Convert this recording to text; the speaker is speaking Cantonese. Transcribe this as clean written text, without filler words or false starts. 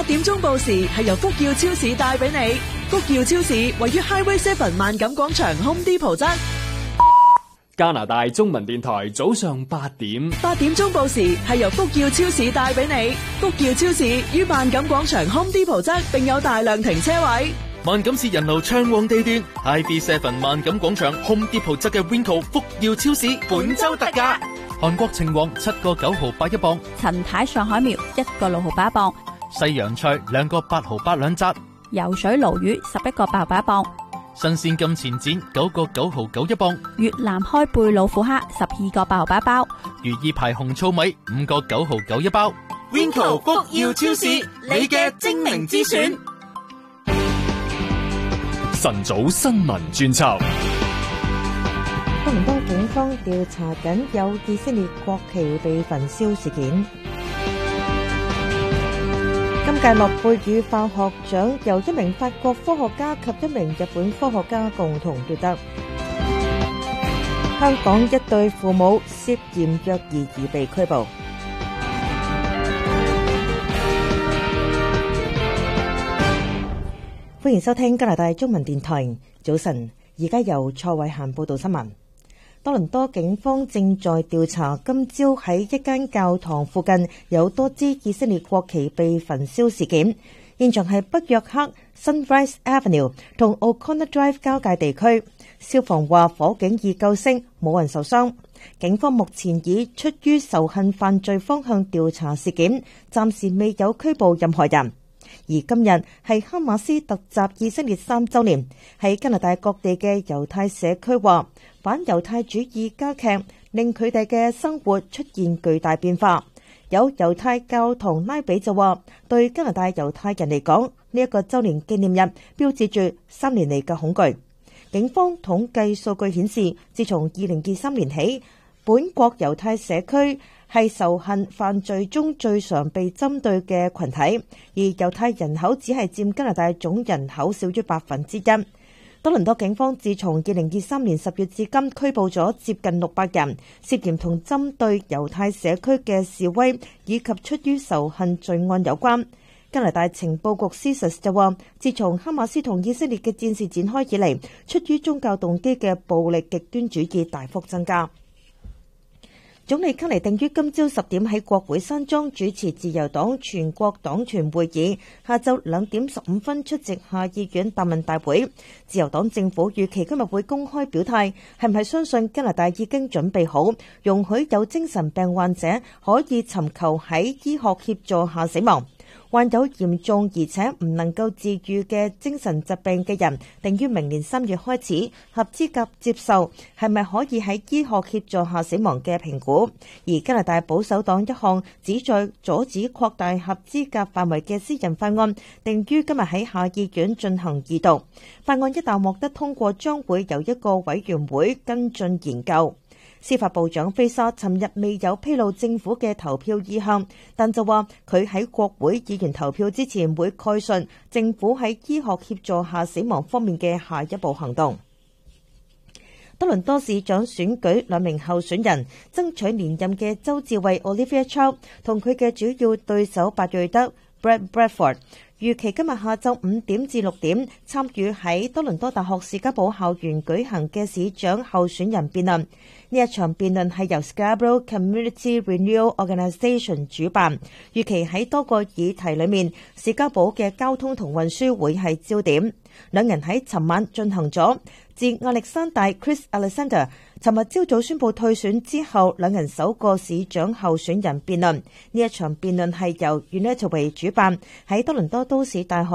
8點鐘報時係由福耀超市帶俾你。福耀超市位於 Highway 7萬錦廣場 Home Depot側。 加拿大中文電台早上8點。 8點鐘報時係由福耀超市帶俾你。福耀超市於萬錦廣場 Home Depot 側，並有大量停車位。 萬錦市人流暢旺地段 ，IB7 萬錦廣場 Home Depot 側嘅 Winco 福耀超市本周特價。韓國情王7個9毫8一磅， 陳太上海苗1個6毫8一磅， 西洋菜2個8毫8兩紮， 游水鱸魚11個8毫8一磅， 新鮮金錢展9個9毫9一磅， 越南開貝老虎蝦12個8毫8一包， 如意牌紅糙米5個9毫9一包。 Winco 福耀超市，你嘅精明之選。 晨早新聞專輯。 多倫多警方調查緊有以色列國旗被焚燒事件。今屆諾貝爾化學獎由一名法國科學家及一名日本科學家共同奪得。香港一對父母涉嫌虐兒而被拘捕。歡迎收聽加拿大中文電台早晨，而家由蔡偉嫻報道新聞。多倫多警方正在調查今朝喺一間教堂附近有多支以色列國旗被焚燒事件，現場係北約克 Sunrise Avenue 同 O'Connor Drive 交界地區。消防話火警已救熄，冇人受傷。警方目前以出於仇恨犯罪方向調查事件，暫時未有拘捕任何人。而今日係哈馬斯突襲以色列3週年，喺加拿大各地嘅猶太社區話，反猶太主義加劇，令佢哋嘅生活出現巨大變化。有猶太教堂拉比就話，對加拿大猶太人嚟講，呢一個週年紀念日標誌住3年嚟嘅恐懼。警方統計數據顯示，自從2023年起，本國猶太社區係仇恨犯罪中最常被針對嘅群體，而猶太人口只係佔加拿大總人口少於1%。多倫多警方自從2023年10月至今拘捕咗接近600人，涉嫌同針對猶太社區嘅示威以及出於仇恨罪案有關。加拿大情報局 CSIS 就話，自從哈馬斯同以色列嘅戰事展開以嚟，出於宗教動機嘅暴力極端主義大幅增加。總理卡尼定於今朝10點喺國會山莊主持自由黨全國黨團會議，下晝2點15分出席下議院答問大會。自由黨政府預期今日會公開表態，係唔係相信加拿大已經準備好容許有精神病患者可以尋求喺醫學協助下死亡。患有嚴重而且唔能夠治癒嘅精神疾病嘅人，定於明年3月開始合資格接受係咪可以喺醫學協助下死亡嘅評估。而加拿大保守黨一項旨在阻止擴大合資格範圍嘅私人法案，定於今日喺下議院進行二讀。法案一旦獲得通過，將會由一個委員會跟進研究。司法部長菲沙尋日未有披露政府嘅投票意向，但就話佢喺國會議員投票之前會概述政府喺醫學協助下死亡方面嘅下一步行動。多倫多市長選舉2名候選人爭取連任嘅周志偉 Olivia Chow 同佢嘅主要對手白瑞德 Brad Bradford，預期今日下晝5點至6點參與喺多倫多大學士嘉堡校園舉行嘅市長候選人辯論。呢一場辯論係由 Scarborough Community Renewal Organisation 主辦，預期喺多個議題裏面，士嘉堡嘅交通同運輸會係焦點。兩人喺尋晚進行咗自亞歷山大 Chris Alexander 尋日朝早宣布退選之後，兩人首個市長候選人辯論。呢一場辯論係由 United Way 主辦，喺多倫多都市大學